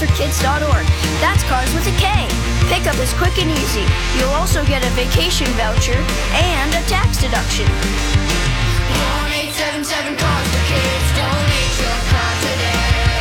carsforkids.org. That's cars with a K. Pickup is quick and easy. You'll also get a vacation voucher and a tax deduction. 1-877 Cars for Kids. Donate your car today.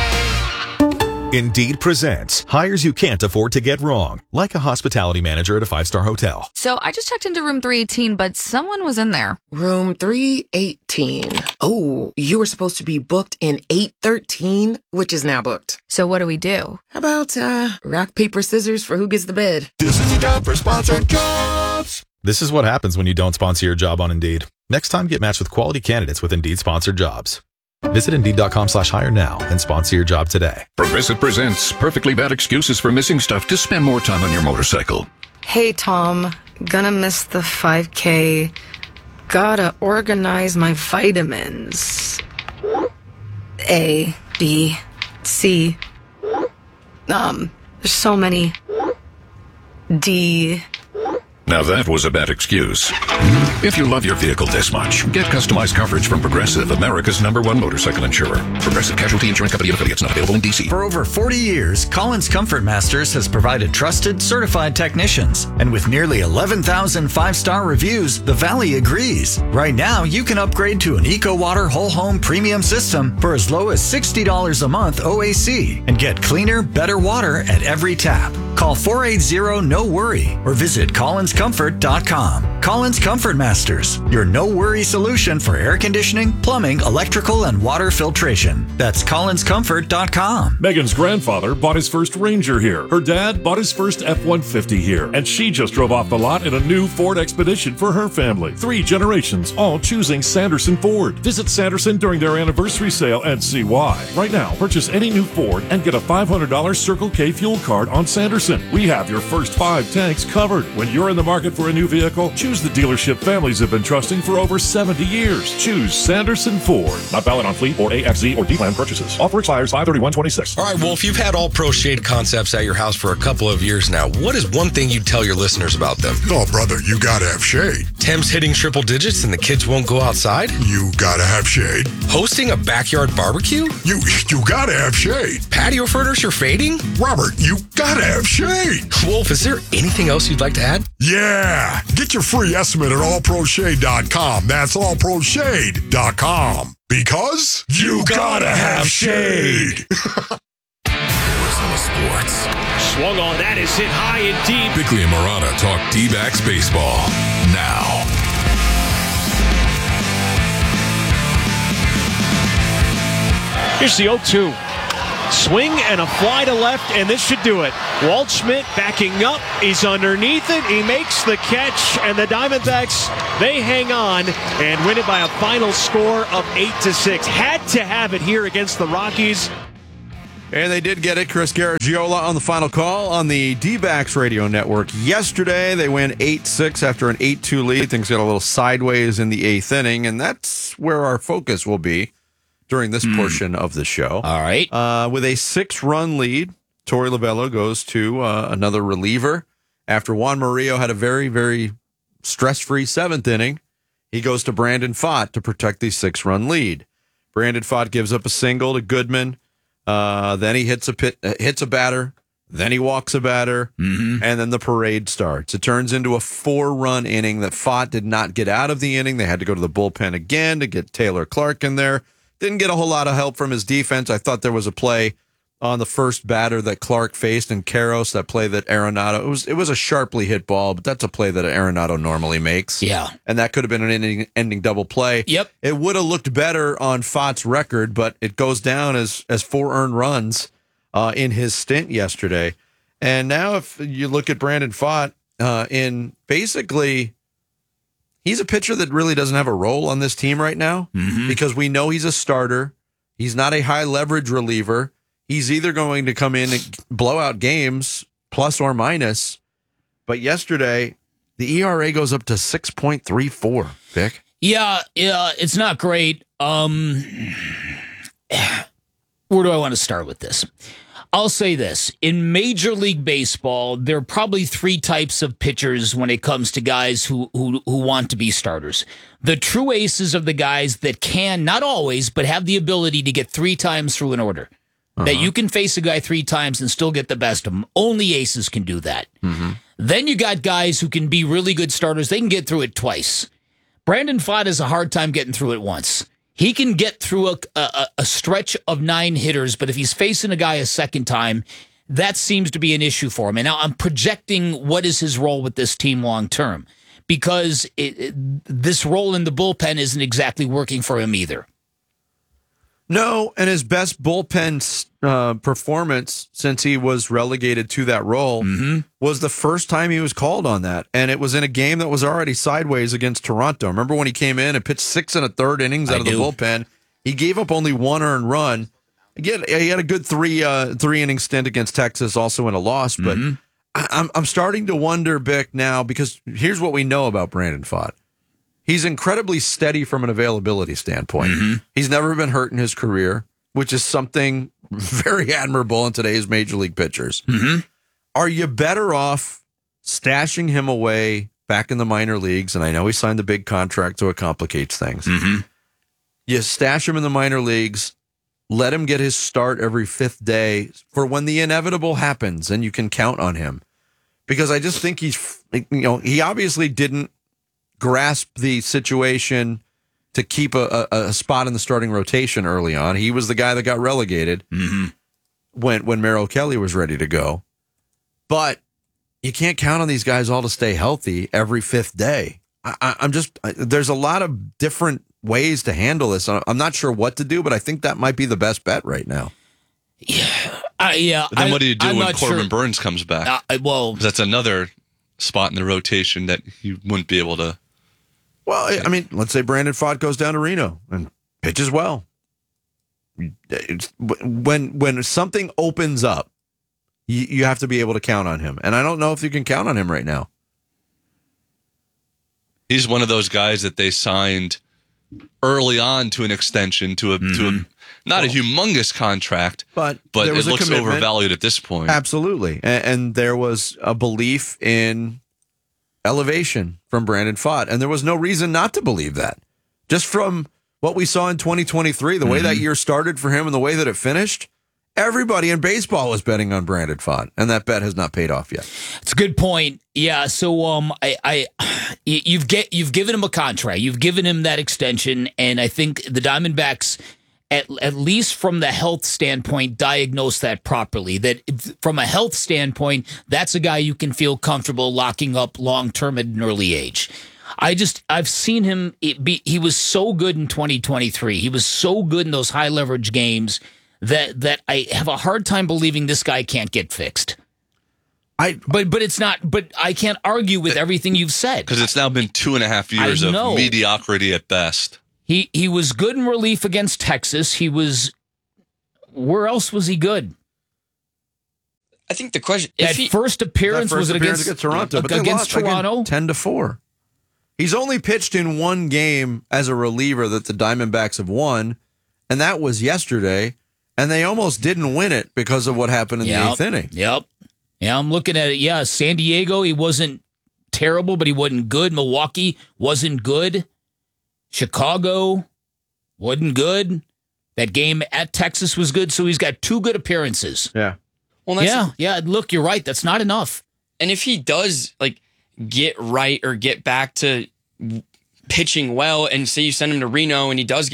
Indeed presents hires you can't afford to get wrong, like a hospitality manager at a 5-star hotel. So I just checked into room 318, but someone was in there. Room 318. Oh, you were supposed to be booked in 813, which is now booked. So what do we do? How about rock, paper, scissors for who gets the bed? This is the job for sponsored jobs. This is what happens when you don't sponsor your job on Indeed. Next time, get matched with quality candidates with Indeed sponsored jobs. Visit Indeed.com/hire now and sponsor your job today. Progressive presents perfectly bad excuses for missing stuff to spend more time on your motorcycle. Hey, Tom. Gonna miss the 5K. Gotta organize my vitamins. A, B, C. There's so many. D. Now that was a bad excuse. If you love your vehicle this much, get customized coverage from Progressive, America's #1 motorcycle insurer. Progressive Casualty Insurance Company and affiliates, not available in D.C. For over 40 years, Collins Comfort Masters has provided trusted, certified technicians. And with nearly 11,000 5-star reviews, the Valley agrees. Right now, you can upgrade to an EcoWater Whole Home Premium System for as low as $60 a month OAC and get cleaner, better water at every tap. Call 480-NO-WORRY or visit collinscomfort.com. Collins Comfort Masters, your no-worry solution for air conditioning, plumbing, electrical, and water filtration. That's collinscomfort.com. Megan's grandfather bought his first Ranger here. Her dad bought his first F-150 here. And she just drove off the lot in a new Ford Expedition for her family. 3 generations, all choosing Sanderson Ford. Visit Sanderson during their anniversary sale and see why. Right now, purchase any new Ford and get a $500 Circle K fuel card on Sanderson. We have your first 5 tanks covered. When you're in the market for a new vehicle, choose the dealership families have been trusting for over 70 years. Choose Sanderson Ford. Not valid on fleet or AFZ or D-Plan purchases. Offer expires 5/31/26. All right, well, if you've had All Pro Shade concepts at your house for a couple of years now, what is one thing you'd tell your listeners about them? Oh, brother, you gotta have shade. Temps hitting triple digits and the kids won't go outside? You gotta have shade. Hosting a backyard barbecue? You gotta have shade. Patio furniture fading? Robert, you gotta have shade. Wolf, is there anything else you'd like to add? Yeah! Get your free estimate at allproshade.com. That's allproshade.com. Because you gotta have shade. Sports. Swung on, that is hit high and deep. Bickley and Murata talk D-backs baseball now. Here's the 0-2. Swing and a fly to left, and this should do it. Waldschmidt backing up. He's underneath it. He makes the catch, and the Diamondbacks, they hang on and win it by a final score of 8-6. Had to have it here against the Rockies. And they did get it. Chris Garagiola on the final call on the D-backs radio network yesterday. They win 8-6 after an 8-2 lead. Things got a little sideways in the 8th inning, and that's where our focus will be during this portion of the show. All right. With a 6-run lead, Torey Lovullo goes to another reliever. After Juan Murillo had a very, very stress-free 7th inning, he goes to Brandon Pfaadt to protect the 6-run lead. Brandon Pfaadt gives up a single to Goodman. Then he hits a batter. Then he walks a batter. And then the parade starts. It turns into a 4-run inning that Pfaadt did not get out of the inning. They had to go to the bullpen again to get Taylor Clark in there. Didn't get a whole lot of help from his defense. I thought there was a play on the first batter that Clark faced in Karros, that play that Arenado, it was a sharply hit ball, but that's a play that Arenado normally makes. Yeah. And that could have been an ending double play. Yep. It would have looked better on Pfaadt's record, but it goes down as 4 earned runs in his stint yesterday. And now if you look at Brandon Pfaadt, in basically, he's a pitcher that really doesn't have a role on this team right now because we know he's a starter. He's not a high leverage reliever. He's either going to come in and blow out games, plus or minus. But yesterday, the ERA goes up to 6.34, Vic. Yeah, it's not great. Where do I want to start with this? I'll say this. In Major League Baseball, there are probably 3 types of pitchers when it comes to guys who want to be starters. The true aces of the guys that can, not always, but have the ability to get 3 times through an order. that you can face a guy 3 times and still get the best of him. Only aces can do that. Then you got guys who can be really good starters. They can get through it twice. Brandon Pfaadt has a hard time getting through it once. He can get through a stretch of 9 hitters, but if he's facing a guy a second time, that seems to be an issue for him. And now I'm projecting what is his role with this team long term, because this role in the bullpen isn't exactly working for him either. No, and his best bullpen performance since he was relegated to that role was the first time he was called on that. And it was in a game that was already sideways against Toronto. Remember when he came in and pitched 6 1/3 innings out of the bullpen? He gave up only 1 earned run. Again, he had a good three inning stint against Texas, also in a loss. But I'm starting to wonder, Bick, now, because here's what we know about Brandon Pfaadt. He's incredibly steady from an availability standpoint. He's never been hurt in his career, which is something very admirable in today's major league pitchers. Are you better off stashing him away back in the minor leagues? And I know he signed the big contract, so it complicates things. You stash him in the minor leagues, let him get his start every 5th day for when the inevitable happens, and you can count on him. Because I just think he obviously didn't grasp the situation to keep a spot in the starting rotation early on. He was the guy that got relegated when Merrill Kelly was ready to go. But you can't count on these guys all to stay healthy every 5th day. There's a lot of different ways to handle this. I'm not sure what to do, but I think that might be the best bet right now. But then what do you do when Corbin Burns comes back? That's another spot in the rotation that you wouldn't be able to. Well, I mean, let's say Brandon Pfaadt goes down to Reno and pitches well. When something opens up, you have to be able to count on him. And I don't know if you can count on him right now. He's one of those guys that they signed early on to an extension to a not a humongous contract, but it looks overvalued at this point. Absolutely. And there was a belief in elevation from Brandon Pfaadt, and there was no reason not to believe that. Just from what we saw in 2023, the way that year started for him and the way that it finished, everybody in baseball was betting on Brandon Pfaadt, and that bet has not paid off yet. It's a good point. Yeah, so you've given him a contract, you've given him that extension, and I think the Diamondbacks, at least from the health standpoint, diagnose that properly. That from a health standpoint, that's a guy you can feel comfortable locking up long term at an early age. I've seen him. He was so good in 2023. He was so good in those high leverage games that I have a hard time believing this guy can't get fixed. But it's not. But I can't argue with everything you've said, because it's now been 2.5 years of mediocrity at best. He was good in relief against Texas. He was. Where else was he good? I think the question. First appearance was it against Toronto? But against Toronto, 10-4. He's only pitched in one game as a reliever that the Diamondbacks have won, and that was yesterday. And they almost didn't win it because of what happened in the 8th inning. Yeah, I'm looking at it. Yeah, San Diego, he wasn't terrible, but he wasn't good. Milwaukee wasn't good. Chicago wasn't good. That game at Texas was good, so he's got 2 good appearances. Yeah. Well, Look, you're right. That's not enough. And if he does get right or get back to pitching well, and say you send him to Reno and he does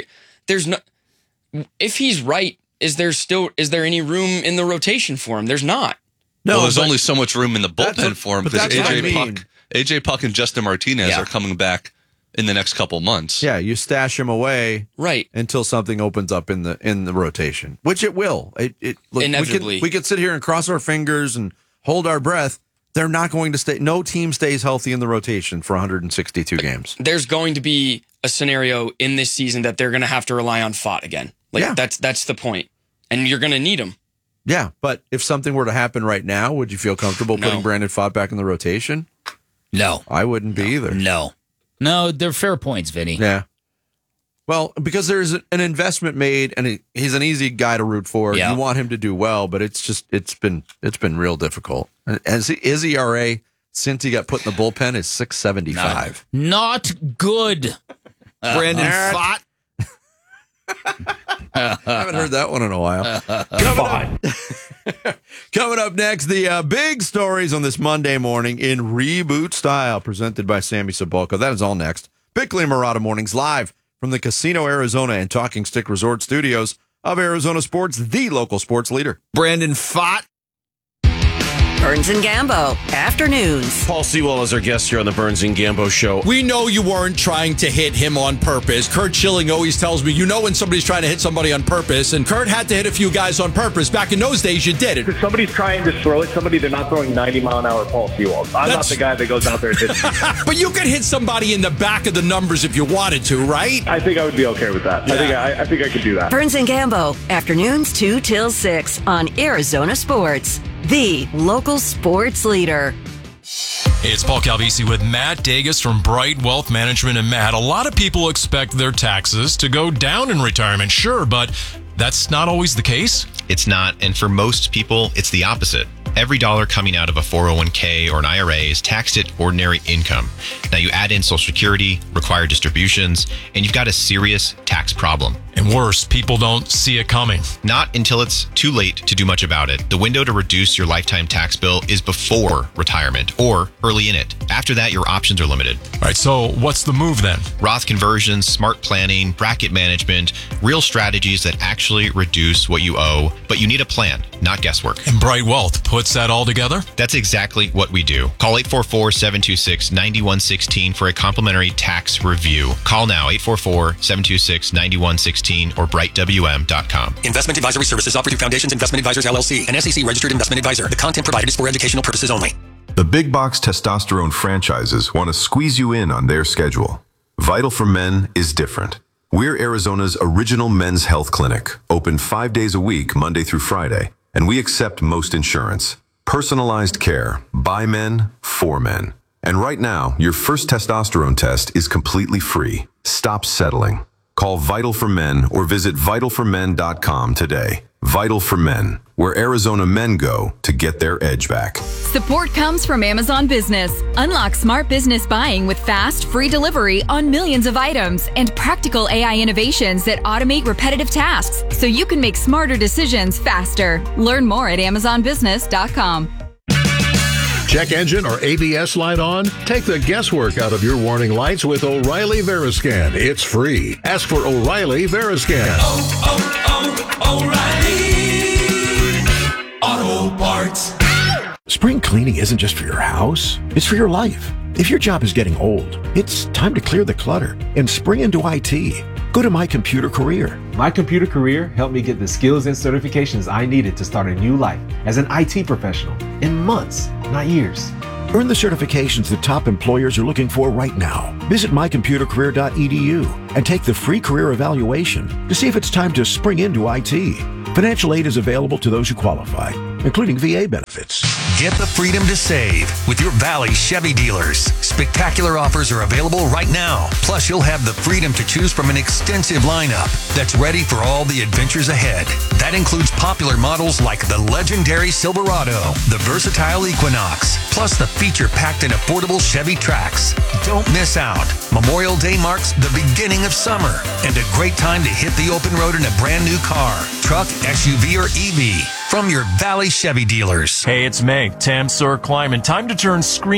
if he's right, is there any room in the rotation for him? There's not. No, there's only so much room in the bullpen for him, because AJ Puck and Justin Martinez are coming back in the next couple months. Yeah, you stash him away until something opens up in the rotation, which it will. Look, inevitably. We could sit here and cross our fingers and hold our breath. They're not going to stay. No team stays healthy in the rotation for 162 games. There's going to be a scenario in this season that they're going to have to rely on Pfaadt again. That's the point. And you're going to need him. Yeah, but if something were to happen right now, would you feel comfortable putting Brandon Pfaadt back in the rotation? No. I wouldn't be either. No, they're fair points, Vinny. Yeah. Well, because there's an investment made, and he's an easy guy to root for. Yeah. You want him to do well, but it's been real difficult. His ERA since he got put in the bullpen is 6.75. Not good. Brandon Pfaadt. I haven't heard that one in a while. Coming up next, the big stories on this Monday morning in reboot style, presented by Sammy Sabulka. That is all next. Bickley and Murata Mornings live from the Casino Arizona and Talking Stick Resort Studios of Arizona Sports, the local sports leader. Brandon Pfaadt. Burns and Gambo, afternoons. Paul Sewell is our guest here on the Burns and Gambo show. We know you weren't trying to hit him on purpose. Kurt Schilling always tells me, you know when somebody's trying to hit somebody on purpose, and Kurt had to hit a few guys on purpose. Back in those days, you did it. If somebody's trying to throw at somebody, they're not throwing 90-mile-an-hour Paul Sewell. I'm not the guy that goes out there and hits people. But you could hit somebody in the back of the numbers if you wanted to, right? I think I would be okay with that. Yeah. I think I could do that. Burns and Gambo, afternoons 2 till 6 on Arizona Sports, the local sports leader. Hey, it's Paul Calvisi with Matt Dagas from Bright Wealth Management. And Matt, a lot of people expect their taxes to go down in retirement, sure, but that's not always the case. It's not, and for most people, it's the opposite. Every dollar coming out of a 401k or an IRA is taxed at ordinary income. Now you add in Social Security, required distributions, and you've got a serious tax problem. And worse, people don't see it coming. Not until it's too late to do much about it. The window to reduce your lifetime tax bill is before retirement or early in it. After that, your options are limited. All right, so what's the move then? Roth conversions, smart planning, bracket management, real strategies that actually reduce what you owe, but you need a plan, not guesswork. And Bright Wealth puts that all together? That's exactly what we do. Call 844-726-9116 for a complimentary tax review. Call now, 844-726-9116 or brightwm.com. Investment advisory services offered through Foundations Investment Advisors, LLC, an SEC registered investment advisor. The content provided is for educational purposes only. The big box testosterone franchises want to squeeze you in on their schedule. Vital for Men is different. We're Arizona's original men's health clinic, open 5 days a week, Monday through Friday, and we accept most insurance. Personalized care, by men, for men. And right now, your first testosterone test is completely free. Stop settling. Call Vital for Men or visit vitalformen.com today. Vital for Men, where Arizona men go to get their edge back. Support comes from Amazon Business. Unlock smart business buying with fast, free delivery on millions of items and practical AI innovations that automate repetitive tasks so you can make smarter decisions faster. Learn more at amazonbusiness.com. Check engine or ABS light on? Take the guesswork out of your warning lights with O'Reilly Veriscan. It's free. Ask for O'Reilly Veriscan. O'Reilly Auto Parts. Spring cleaning isn't just for your house, it's for your life. If your job is getting old, it's time to clear the clutter and spring into IT. Go to My Computer Career. My Computer Career helped me get the skills and certifications I needed to start a new life as an IT professional in months, not years. Earn the certifications the top employers are looking for right now. Visit mycomputercareer.edu and take the free career evaluation to see if it's time to spring into IT. Financial aid is available to those who qualify, including VA benefits. Get the freedom to save with your Valley Chevy dealers. Spectacular offers are available right now. Plus, you'll have the freedom to choose from an extensive lineup that's ready for all the adventures ahead. That includes popular models like the legendary Silverado, the versatile Equinox, plus the feature-packed and affordable Chevy Trax. Don't miss out. Memorial Day marks the beginning of summer and a great time to hit the open road in a brand new car, truck, SUV, or EV from your Valley Chevy dealers. Hey, it's Meg, Tam Sir Kleiman. Time to turn screen